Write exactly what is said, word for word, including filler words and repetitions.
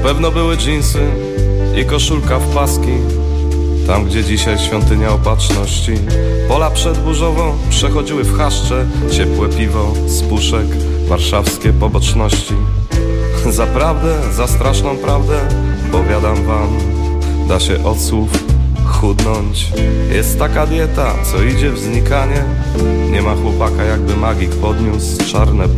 pewno były dżinsy i koszulka w paski. Tam, gdzie dzisiaj świątynia opatrzności. Pola przedburzową przechodziły w chaszcze. Ciepłe piwo z puszek, warszawskie poboczności. Za prawdę, za straszną prawdę, powiadam wam, da się od słów chudnąć. Jest taka dieta, co idzie w znikanie. Nie ma chłopaka, jakby magik podniósł czarne